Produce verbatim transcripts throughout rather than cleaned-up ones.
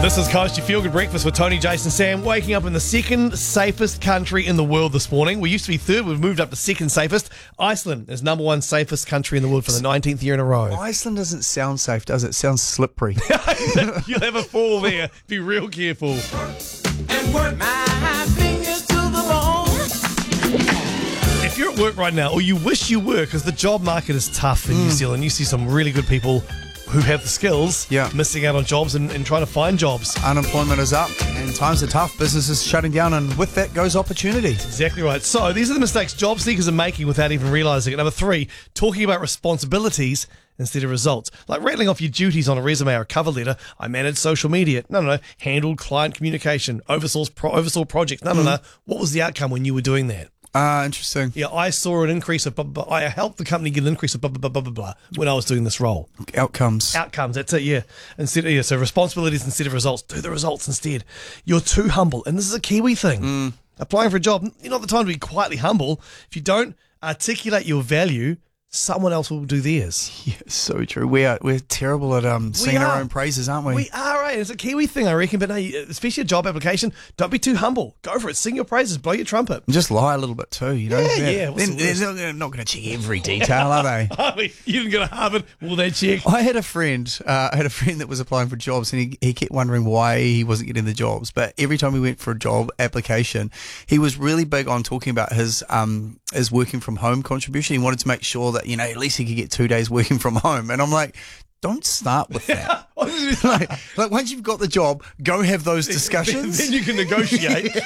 This is Coast, your feel-good breakfast with Tony, Jason, Sam, waking up in the second safest country in the world this morning. We used to be third, we've moved up to second safest. Iceland is number one safest country in the world for the nineteenth year in a row. Iceland doesn't sound safe, does it? It sounds slippery. You'll have a fall there. Be real careful. And work my fingers to the bone. If you're at work right now, or you wish you were, because the job market is tough in New Zealand, you see some really good people who have the skills, Yeah. missing out on jobs and, and trying to find jobs. Unemployment is up and times are tough. Businesses shutting down, and with that goes opportunity. Exactly right. So these are the mistakes job seekers are making without even realising it. Number three, talking about responsibilities instead of results. Like rattling off your duties on a resume or a cover letter. I managed social media. No, no, no. Handled client communication. Oversaw, pro- oversaw projects. No, no, no. What was the outcome when you were doing that? Ah, interesting. Yeah, I saw an increase of blah, blah, blah. I helped the company get an increase of blah, blah, blah, blah, blah, blah when I was doing this role. Outcomes. Outcomes, that's it, yeah. Instead, yeah. So responsibilities instead of results. Do the results instead. You're too humble. And this is a Kiwi thing. Mm. Applying for a job, you're not the time to be quietly humble. If you don't articulate your value, someone else will do theirs. Yeah, so true. We are we're terrible at um singing our are. own praises, aren't we? We are, right? It's a Kiwi thing, I reckon. But no, especially a job application, don't be too humble. Go for it. Sing your praises. Blow your trumpet. And just lie a little bit too, you know? Yeah, yeah, what's Then- the worst? they're not going to check every detail, are they? I mean, you didn't go to Harvard. Will they check? I had a friend. Uh, I had a friend that was applying for jobs, and he, he kept wondering why he wasn't getting the jobs. But every time we went for a job application, he was really big on talking about his um his working from home contribution. He wanted to make sure that, you know, at least he could get two days working from home. And I'm like, don't start with that. like, like once you've got the job, go have those discussions. Then you can negotiate.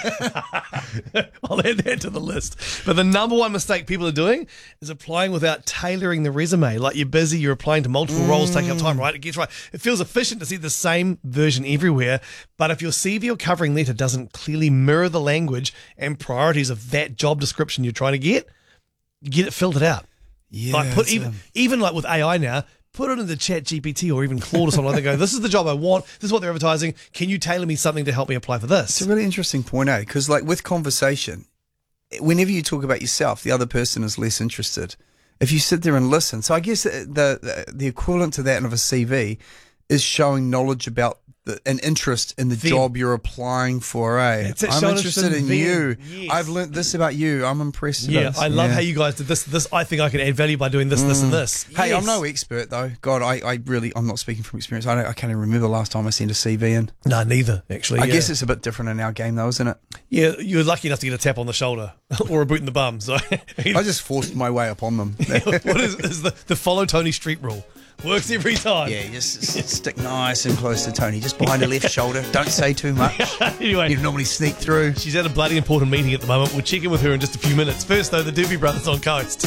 I'll add that to the list. But the number one mistake people are doing is applying without tailoring the resume. Like you're busy, you're applying to multiple roles, taking up time, right? It gets right. It feels efficient to see the same version everywhere. But if your C V or covering letter doesn't clearly mirror the language and priorities of that job description you're trying to get, get it filtered out. Yeah, Like put it's, even um, even like with A I now, put it into Chat G P T or even Claude or something like that. Go, this is the job I want. This is what they're advertising. Can you tailor me something to help me apply for this? It's a really interesting point, eh? Because like with conversation, whenever you talk about yourself, the other person is less interested. If you sit there and listen, so I guess the the, the equivalent to that of a C V is showing knowledge about the, an interest in the Them. job you're applying for, eh? That's it, I'm showing interested interest in in you. them. Yes. I've learnt this about you. I'm impressed. Yeah, about this. I love Yeah. how you guys did this. This I think I can add value by doing this, this, and this. Hey, I'm Yes. no expert though. God, I, I really, I'm not speaking from experience. I don't, I can't even remember the last time I sent a C V in. No, neither actually. I yeah. guess it's a bit different in our game though, isn't it? yeah. You're lucky enough to get a tap on the shoulder or a boot in the bum. So I just forced my way upon them. what is, is the the follow Tony Street rule? Works every time. Yeah, just s- stick nice and close to Tony, just behind the left shoulder. Don't say too much. Anyway, You normally sneak through. she's at a bloody important meeting at the moment. We'll check in with her in just a few minutes. First, though, the Doobie Brothers on Coast.